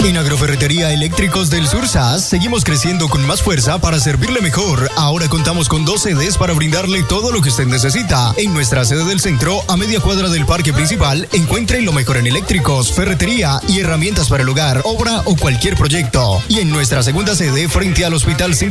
En Agroferretería Eléctricos del Sur SAS seguimos creciendo con más fuerza para servirle mejor. Ahora contamos con 2 sedes para brindarle todo lo que usted necesita. En nuestra sede del centro, a media cuadra del parque principal, encuentre lo mejor en eléctricos, ferretería y herramientas para el hogar, obra o cualquier proyecto. Y en nuestra segunda sede, frente al Hospital